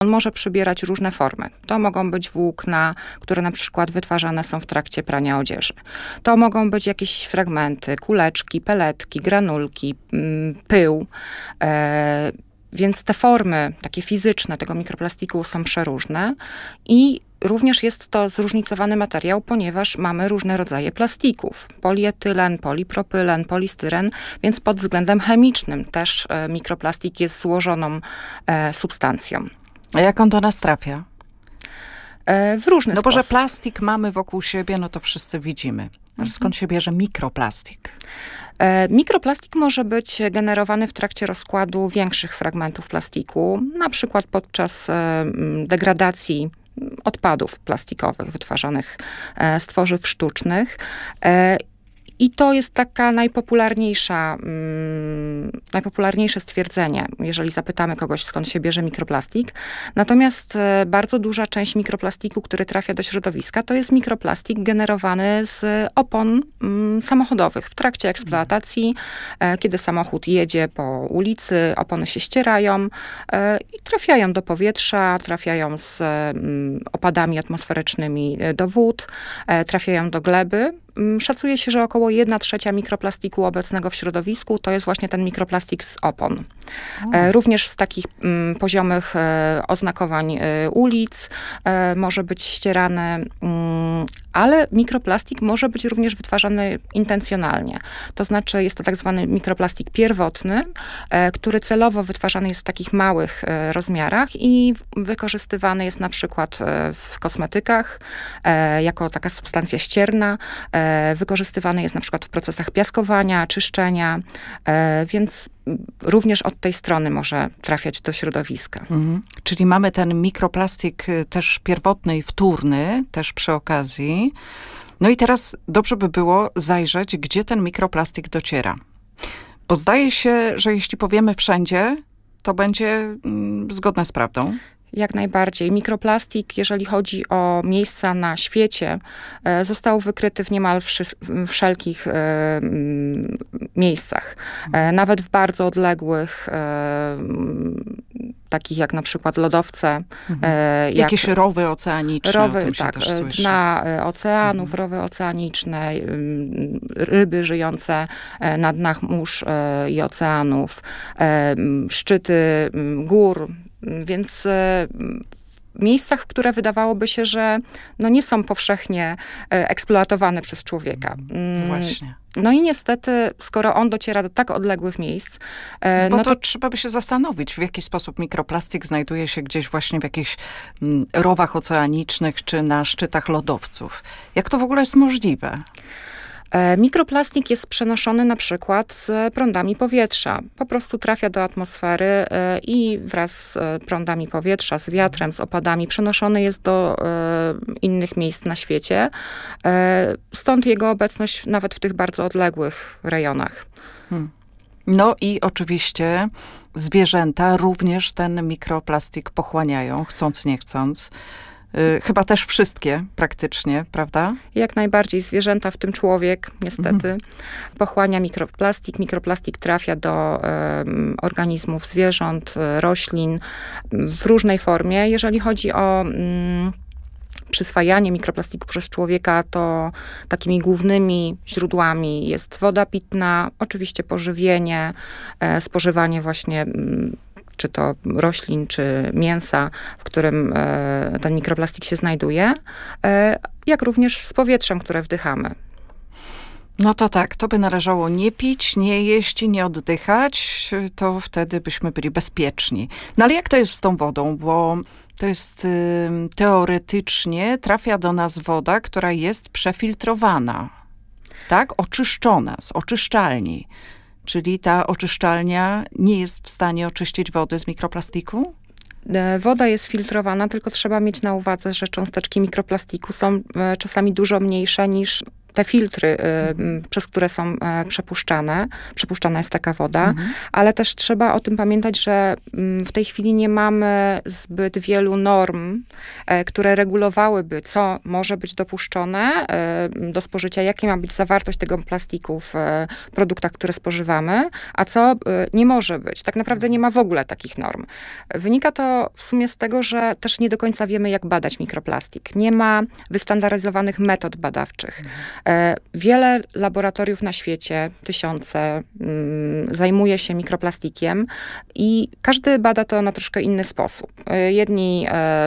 On może przybierać różne formy. To mogą być włókna, które na przykład wytwarzane są w trakcie prania odzieży. To mogą być jakieś fragmenty, kuleczki, peletki, granulki, pył. Więc te formy takie fizyczne tego mikroplastiku są przeróżne i również jest to zróżnicowany materiał, ponieważ mamy różne rodzaje plastików. Polietylen, polipropylen, polistyren, więc pod względem chemicznym też mikroplastik jest złożoną substancją. A jak on do nas trafia? W różny sposób. No bo że plastik mamy wokół siebie, no to wszyscy widzimy. Ale skąd się bierze mikroplastik? Mikroplastik może być generowany w trakcie rozkładu większych fragmentów plastiku, na przykład podczas degradacji odpadów plastikowych wytwarzanych z tworzyw sztucznych. I to jest taka najpopularniejsze stwierdzenie, jeżeli zapytamy kogoś, skąd się bierze mikroplastik. Natomiast bardzo duża część mikroplastiku, który trafia do środowiska, to jest mikroplastik generowany z opon samochodowych. W trakcie eksploatacji, kiedy samochód jedzie po ulicy, opony się ścierają i trafiają do powietrza, trafiają z opadami atmosferycznymi do wód, trafiają do gleby. Szacuje się, że około 1/3 mikroplastiku obecnego w środowisku to jest właśnie ten mikroplastik z opon. Również z takich poziomych oznakowań ulic może być ścierany, ale mikroplastik może być również wytwarzany intencjonalnie. To znaczy jest to tak zwany mikroplastik pierwotny, który celowo wytwarzany jest w takich małych rozmiarach i wykorzystywany jest na przykład w kosmetykach jako taka substancja ścierna. Wykorzystywany jest na przykład w procesach piaskowania, czyszczenia, więc również od tej strony może trafiać do środowiska. Czyli mamy ten mikroplastik też pierwotny i wtórny, też przy okazji. No i teraz dobrze by było zajrzeć, gdzie ten mikroplastik dociera. Bo zdaje się, że jeśli powiemy wszędzie, to będzie zgodne z prawdą. Jak najbardziej. Mikroplastik, jeżeli chodzi o miejsca na świecie, został wykryty w niemal wszelkich miejscach. Nawet w bardzo odległych, takich jak na przykład lodowce. Jakieś rowy oceaniczne. Rowy, tak, dna oceanów, rowy oceaniczne, ryby żyjące na dnach mórz i oceanów, szczyty gór. Więc w miejscach, które wydawałoby się, że nie są powszechnie eksploatowane przez człowieka. Właśnie. No i niestety, skoro on dociera do tak odległych miejsc... Bo to trzeba by się zastanowić, w jaki sposób mikroplastik znajduje się gdzieś właśnie w jakichś rowach oceanicznych, czy na szczytach lodowców. Jak to w ogóle jest możliwe? Mikroplastik jest przenoszony na przykład z prądami powietrza. Po prostu trafia do atmosfery i wraz z prądami powietrza, z wiatrem, z opadami przenoszony jest do innych miejsc na świecie. Stąd jego obecność nawet w tych bardzo odległych rejonach. No i oczywiście zwierzęta również ten mikroplastik pochłaniają, chcąc nie chcąc. Chyba też wszystkie praktycznie, prawda? Jak najbardziej. Zwierzęta, w tym człowiek, niestety, pochłania mikroplastik. Mikroplastik trafia do organizmów zwierząt, roślin w różnej formie. Jeżeli chodzi o przyswajanie mikroplastiku przez człowieka, to takimi głównymi źródłami jest woda pitna, oczywiście pożywienie, spożywanie właśnie czy to roślin, czy mięsa, w którym ten mikroplastik się znajduje, jak również z powietrzem, które wdychamy. No to tak, to by należało nie pić, nie jeść, nie oddychać, to wtedy byśmy byli bezpieczni. No ale jak to jest z tą wodą? Bo to jest teoretycznie trafia do nas woda, która jest przefiltrowana, tak? Oczyszczona z oczyszczalni. Czyli ta oczyszczalnia nie jest w stanie oczyścić wody z mikroplastiku? Woda jest filtrowana, tylko trzeba mieć na uwadze, że cząsteczki mikroplastiku są czasami dużo mniejsze niż te filtry, przez które są przepuszczana jest taka woda, ale też trzeba o tym pamiętać, że w tej chwili nie mamy zbyt wielu norm, które regulowałyby, co może być dopuszczone do spożycia, jaka ma być zawartość tego plastiku w produktach, które spożywamy, a co nie może być. Tak naprawdę nie ma w ogóle takich norm. Wynika to w sumie z tego, że też nie do końca wiemy, jak badać mikroplastik. Nie ma wystandaryzowanych metod badawczych. Wiele laboratoriów na świecie, tysiące, zajmuje się mikroplastikiem i każdy bada to na troszkę inny sposób. Jedni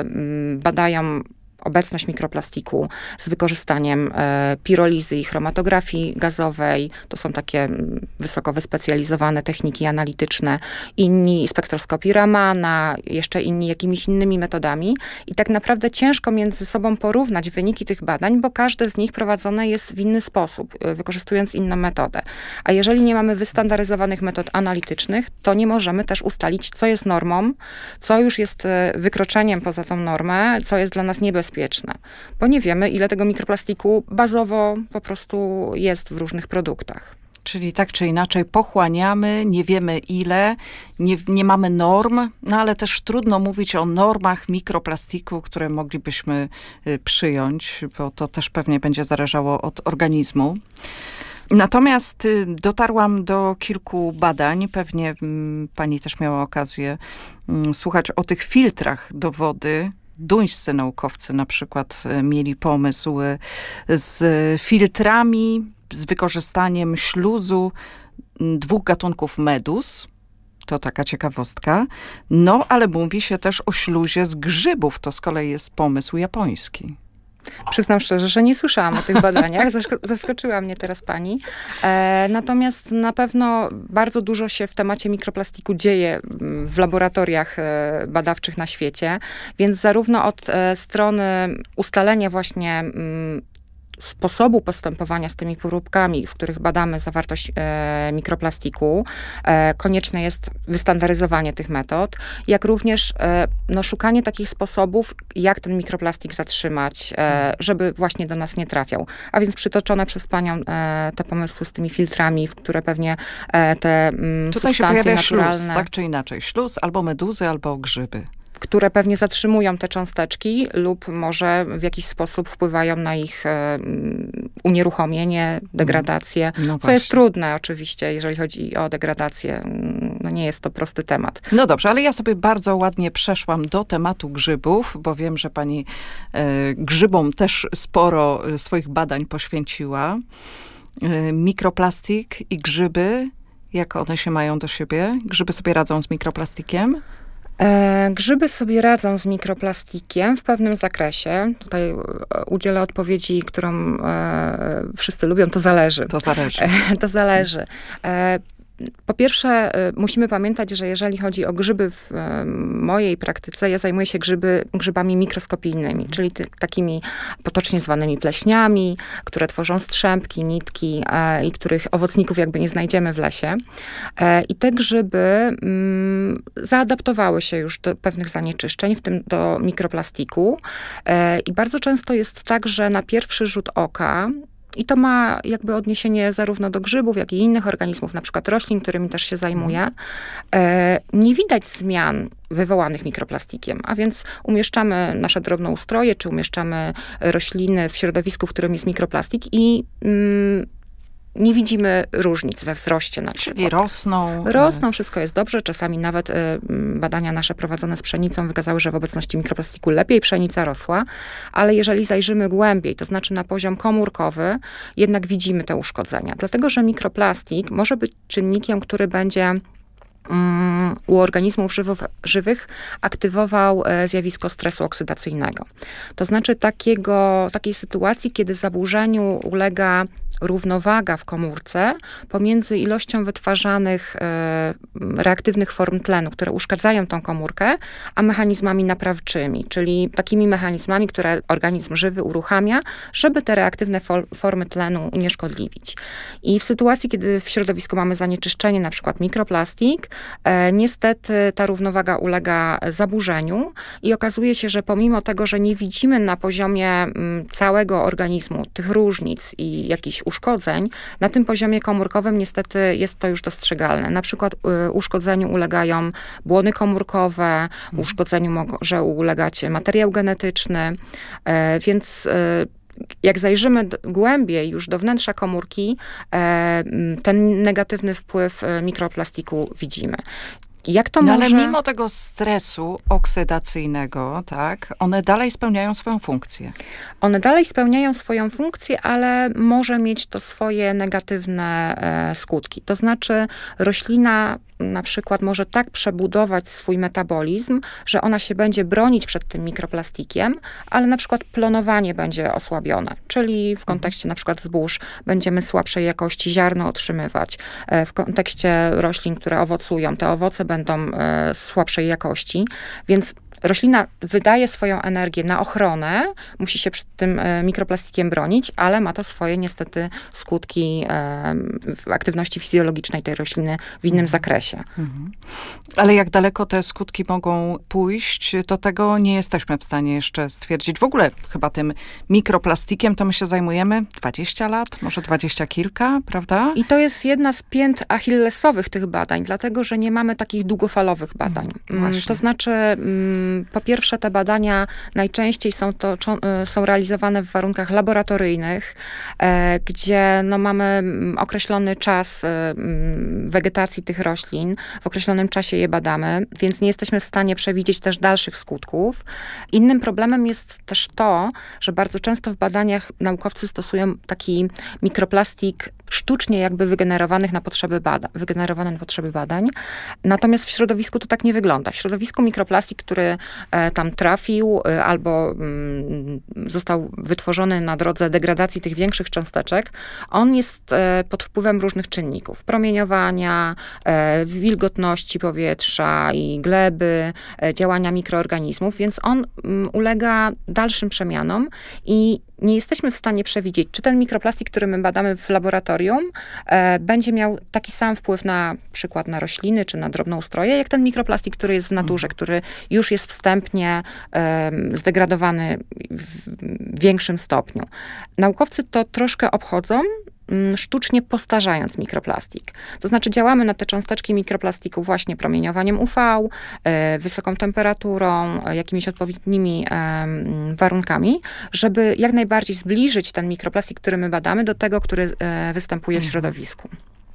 badają obecność mikroplastiku z wykorzystaniem pirolizy i chromatografii gazowej. To są takie wysoko wyspecjalizowane techniki analityczne. Inni spektroskopii Ramana, jeszcze inni jakimiś innymi metodami. I tak naprawdę ciężko między sobą porównać wyniki tych badań, bo każde z nich prowadzone jest w inny sposób, wykorzystując inną metodę. A jeżeli nie mamy wystandaryzowanych metod analitycznych, to nie możemy też ustalić, co jest normą, co już jest wykroczeniem poza tą normę, co jest dla nas niebezpieczne, bo nie wiemy, ile tego mikroplastiku bazowo po prostu jest w różnych produktach. Czyli tak czy inaczej pochłaniamy, nie wiemy ile, nie mamy norm, no ale też trudno mówić o normach mikroplastiku, które moglibyśmy przyjąć, bo to też pewnie będzie zależało od organizmu. Natomiast dotarłam do kilku badań, pewnie pani też miała okazję słuchać o tych filtrach do wody. Duńscy naukowcy na przykład mieli pomysł z filtrami, z wykorzystaniem śluzu 2 gatunków meduz. To taka ciekawostka. No, ale mówi się też o śluzie z grzybów. To z kolei jest pomysł japoński. Przyznam szczerze, że nie słyszałam o tych badaniach. Zaskoczyła mnie teraz pani. Natomiast na pewno bardzo dużo się w temacie mikroplastiku dzieje w laboratoriach badawczych na świecie. Więc zarówno od strony ustalenia właśnie sposobu postępowania z tymi próbkami, w których badamy zawartość mikroplastiku, konieczne jest wystandaryzowanie tych metod, jak również szukanie takich sposobów, jak ten mikroplastik zatrzymać, żeby właśnie do nas nie trafiał. A więc przytoczone przez panią te pomysły z tymi filtrami, w które pewnie te tutaj substancje się pojawia naturalne... śluz, tak czy inaczej. Śluz albo meduzy, albo grzyby. Które pewnie zatrzymują te cząsteczki lub może w jakiś sposób wpływają na ich unieruchomienie, degradację, no co jest trudne oczywiście, jeżeli chodzi o degradację. No nie jest to prosty temat. No dobrze, ale ja sobie bardzo ładnie przeszłam do tematu grzybów, bo wiem, że pani grzybom też sporo swoich badań poświęciła. Mikroplastik i grzyby, jak one się mają do siebie? Grzyby sobie radzą z mikroplastikiem? Grzyby sobie radzą z mikroplastikiem w pewnym zakresie. Tutaj udzielę odpowiedzi, którą wszyscy lubią, to zależy. To zależy. To zależy. Po pierwsze, musimy pamiętać, że jeżeli chodzi o grzyby w mojej praktyce, ja zajmuję się grzybami mikroskopijnymi, czyli takimi potocznie zwanymi pleśniami, które tworzą strzępki, nitki i których owocników jakby nie znajdziemy w lesie. I te grzyby zaadaptowały się już do pewnych zanieczyszczeń, w tym do mikroplastiku. I bardzo często jest tak, że na pierwszy rzut oka, i to ma jakby odniesienie zarówno do grzybów, jak i innych organizmów, na przykład roślin, którymi też się zajmuję. Nie widać zmian wywołanych mikroplastikiem, a więc umieszczamy nasze drobnoustroje, czy umieszczamy rośliny w środowisku, w którym jest mikroplastik i nie widzimy różnic we wzroście na przykład. Czyli rosną. Rosną, wszystko jest dobrze. Czasami nawet badania nasze prowadzone z pszenicą wykazały, że w obecności mikroplastiku lepiej pszenica rosła, ale jeżeli zajrzymy głębiej, to znaczy na poziom komórkowy, jednak widzimy te uszkodzenia. Dlatego, że mikroplastik może być czynnikiem, który będzie u organizmów żywych aktywował zjawisko stresu oksydacyjnego. To znaczy takiej sytuacji, kiedy zaburzeniu ulega równowaga w komórce pomiędzy ilością wytwarzanych reaktywnych form tlenu, które uszkadzają tą komórkę, a mechanizmami naprawczymi, czyli takimi mechanizmami, które organizm żywy uruchamia, żeby te reaktywne formy tlenu unieszkodliwić. I w sytuacji, kiedy w środowisku mamy zanieczyszczenie, na przykład mikroplastik, niestety ta równowaga ulega zaburzeniu i okazuje się, że pomimo tego, że nie widzimy na poziomie całego organizmu tych różnic i jakichś uszkodzeń, na tym poziomie komórkowym niestety jest to już dostrzegalne. Na przykład uszkodzeniu ulegają błony komórkowe, uszkodzeniu może ulegać materiał genetyczny, więc jak zajrzymy głębiej już do wnętrza komórki, ten negatywny wpływ mikroplastiku widzimy. Jak to może... Ale mimo tego stresu oksydacyjnego, tak, one dalej spełniają swoją funkcję. One dalej spełniają swoją funkcję, ale może mieć to swoje negatywne skutki. To znaczy roślina na przykład może tak przebudować swój metabolizm, że ona się będzie bronić przed tym mikroplastikiem, ale na przykład plonowanie będzie osłabione, czyli w kontekście na przykład zbóż będziemy słabszej jakości ziarno otrzymywać. W kontekście roślin, które owocują, te owoce będą słabszej jakości, więc roślina wydaje swoją energię na ochronę, musi się przed tym mikroplastikiem bronić, ale ma to swoje niestety skutki w aktywności fizjologicznej tej rośliny w innym zakresie. Ale jak daleko te skutki mogą pójść, to tego nie jesteśmy w stanie jeszcze stwierdzić. W ogóle chyba tym mikroplastikiem to my się zajmujemy 20 lat, może 20 kilka, prawda? I to jest jedna z pięt achillesowych tych badań, dlatego, że nie mamy takich długofalowych badań. To znaczy, po pierwsze, te badania najczęściej są realizowane w warunkach laboratoryjnych, gdzie mamy określony czas wegetacji tych roślin, w określonym czasie je badamy, więc nie jesteśmy w stanie przewidzieć też dalszych skutków. Innym problemem jest też to, że bardzo często w badaniach naukowcy stosują taki mikroplastik sztucznie jakby wygenerowany na potrzeby badań. Natomiast w środowisku to tak nie wygląda. W środowisku mikroplastik, który tam trafił albo został wytworzony na drodze degradacji tych większych cząsteczek, on jest pod wpływem różnych czynników. Promieniowania, wilgotności powietrza i gleby, działania mikroorganizmów, więc on ulega dalszym przemianom i nie jesteśmy w stanie przewidzieć, czy ten mikroplastik, który my badamy w laboratorium, będzie miał taki sam wpływ na przykład na rośliny, czy na drobnoustroje, jak ten mikroplastik, który jest w naturze, który już jest wstępnie zdegradowany w większym stopniu. Naukowcy to troszkę obchodzą, sztucznie postarzając mikroplastik. To znaczy działamy na te cząsteczki mikroplastiku właśnie promieniowaniem UV, wysoką temperaturą, jakimiś odpowiednimi warunkami, żeby jak najbardziej zbliżyć ten mikroplastik, który my badamy, do tego, który występuje w środowisku.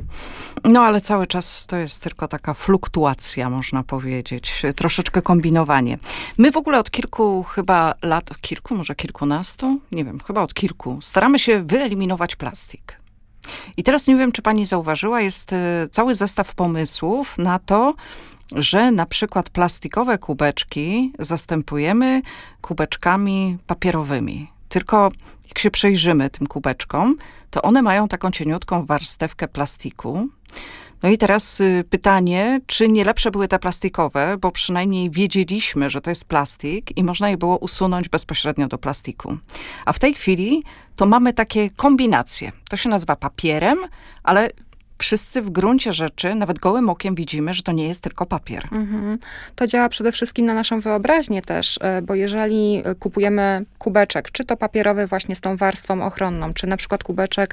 No ale cały czas to jest tylko taka fluktuacja, można powiedzieć, troszeczkę kombinowanie. My w ogóle od kilku chyba lat, może kilkunastu, nie wiem, chyba od kilku, staramy się wyeliminować plastik. I teraz nie wiem, czy pani zauważyła, jest cały zestaw pomysłów na to, że na przykład plastikowe kubeczki zastępujemy kubeczkami papierowymi. Tylko jak się przyjrzymy tym kubeczkom, to one mają taką cieniutką warstewkę plastiku. No i teraz pytanie, czy nie lepsze były te plastikowe, bo przynajmniej wiedzieliśmy, że to jest plastik i można je było usunąć bezpośrednio do plastiku. A w tej chwili to mamy takie kombinacje. To się nazywa papierem, ale wszyscy w gruncie rzeczy, nawet gołym okiem widzimy, że to nie jest tylko papier. To działa przede wszystkim na naszą wyobraźnię też, bo jeżeli kupujemy kubeczek, czy to papierowy właśnie z tą warstwą ochronną, czy na przykład kubeczek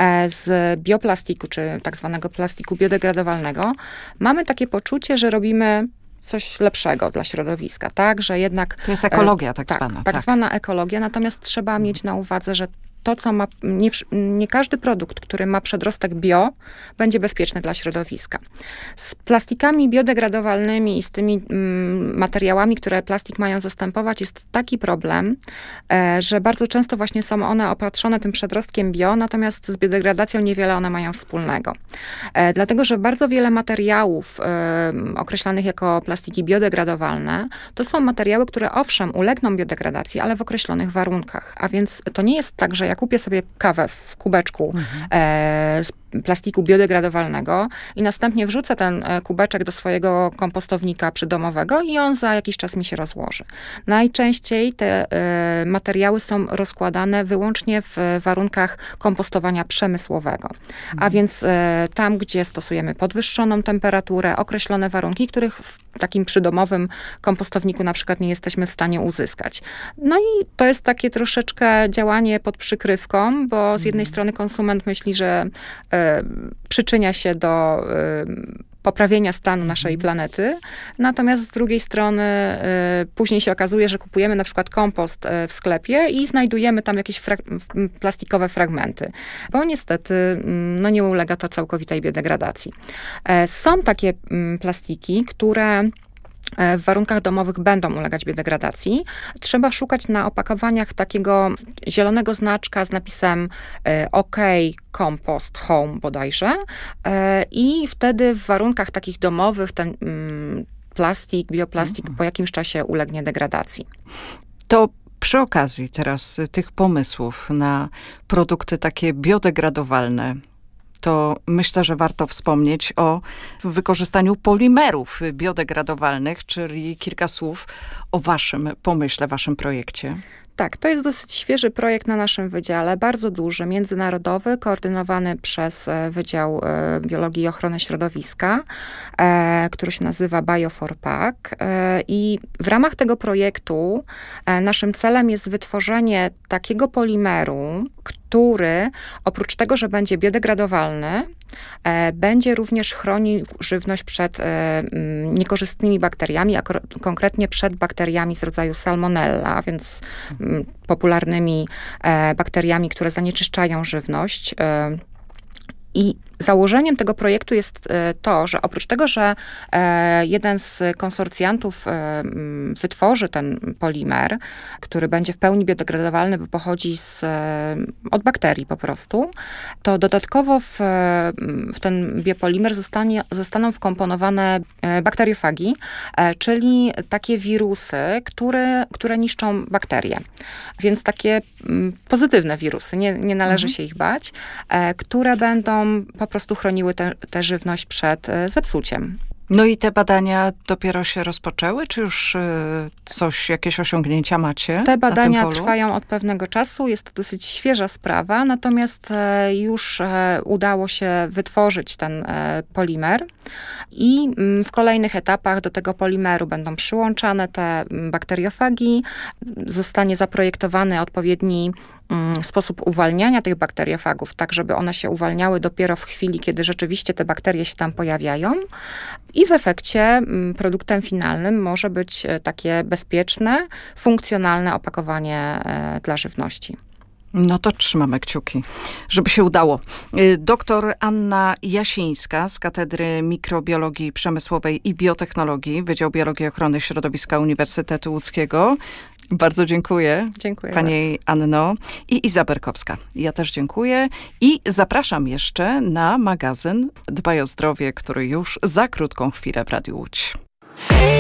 z bioplastiku, czy tak zwanego plastiku biodegradowalnego, mamy takie poczucie, że robimy coś lepszego dla środowiska, tak? Że jednak... To jest ekologia tak zwana. Tak zwana ekologia, natomiast trzeba mieć na uwadze, że to, co ma, nie każdy produkt, który ma przedrostek bio, będzie bezpieczny dla środowiska. Z plastikami biodegradowalnymi i z tymi materiałami, które plastik mają zastępować, jest taki problem, że bardzo często właśnie są one opatrzone tym przedrostkiem bio, natomiast z biodegradacją niewiele one mają wspólnego. Dlatego, że bardzo wiele materiałów określanych jako plastiki biodegradowalne, to są materiały, które owszem ulegną biodegradacji, ale w określonych warunkach. A więc to nie jest tak, że ja kupię sobie kawę w kubeczku z plastiku biodegradowalnego i następnie wrzucę ten kubeczek do swojego kompostownika przydomowego i on za jakiś czas mi się rozłoży. Najczęściej te materiały są rozkładane wyłącznie w warunkach kompostowania przemysłowego. A więc tam, gdzie stosujemy podwyższoną temperaturę, określone warunki, których w takim przydomowym kompostowniku na przykład nie jesteśmy w stanie uzyskać. No i to jest takie troszeczkę działanie pod przykrywką, bo z jednej strony konsument myśli, że przyczynia się do poprawienia stanu naszej planety, natomiast z drugiej strony później się okazuje, że kupujemy na przykład kompost w sklepie i znajdujemy tam jakieś plastikowe fragmenty, bo niestety nie ulega to całkowitej biodegradacji. Są takie plastiki, które w warunkach domowych będą ulegać biodegradacji. Trzeba szukać na opakowaniach takiego zielonego znaczka z napisem OK, Compost Home bodajże. I wtedy w warunkach takich domowych ten bioplastik po jakimś czasie ulegnie degradacji. To przy okazji teraz tych pomysłów na produkty takie biodegradowalne, to myślę, że warto wspomnieć o wykorzystaniu polimerów biodegradowalnych, czyli kilka słów o waszym pomyśle, waszym projekcie. Tak, to jest dosyć świeży projekt na naszym wydziale, bardzo duży, międzynarodowy, koordynowany przez Wydział Biologii i Ochrony Środowiska, który się nazywa Bio4Pack. I w ramach tego projektu naszym celem jest wytworzenie takiego polimeru, który oprócz tego, że będzie biodegradowalny, będzie również chronił żywność przed niekorzystnymi bakteriami, a konkretnie przed bakteriami z rodzaju salmonella, więc popularnymi bakteriami, które zanieczyszczają żywność. I założeniem tego projektu jest to, że oprócz tego, że jeden z konsorcjantów wytworzy ten polimer, który będzie w pełni biodegradowalny, bo pochodzi od bakterii po prostu, to dodatkowo w ten biopolimer zostaną wkomponowane bakteriofagi, czyli takie wirusy, które niszczą bakterie. Więc takie pozytywne wirusy, nie należy się ich bać, które będą po prostu chroniły tę żywność przed zepsuciem. No i te badania dopiero się rozpoczęły, czy już jakieś osiągnięcia macie? Te badania trwają od pewnego czasu, jest to dosyć świeża sprawa, natomiast już udało się wytworzyć ten polimer i w kolejnych etapach do tego polimeru będą przyłączane te bakteriofagi, zostanie zaprojektowany odpowiedni sposób uwalniania tych bakteriofagów, tak żeby one się uwalniały dopiero w chwili, kiedy rzeczywiście te bakterie się tam pojawiają. I w efekcie produktem finalnym może być takie bezpieczne, funkcjonalne opakowanie dla żywności. No to trzymamy kciuki, żeby się udało. Doktor Anna Jasińska z Katedry Mikrobiologii Przemysłowej i Biotechnologii, Wydział Biologii i Ochrony Środowiska Uniwersytetu Łódzkiego. Bardzo dziękuję. Dziękuję Pani Anno. I Iza Berkowska. Ja też dziękuję. I zapraszam jeszcze na magazyn Dbaj o zdrowie, który już za krótką chwilę w Radiu Łódź.